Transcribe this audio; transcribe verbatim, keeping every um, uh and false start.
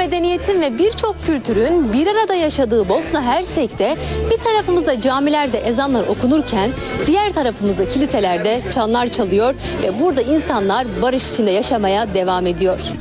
medeniyetin ve birçok kültürün bir arada yaşadığı Bosna Hersek'te bir tarafımızda camilerde ezanlar okunurken diğer tarafımızda kiliselerde çanlar çalıyor ve burada insanlar barış içinde yaşamaya devam ediyor.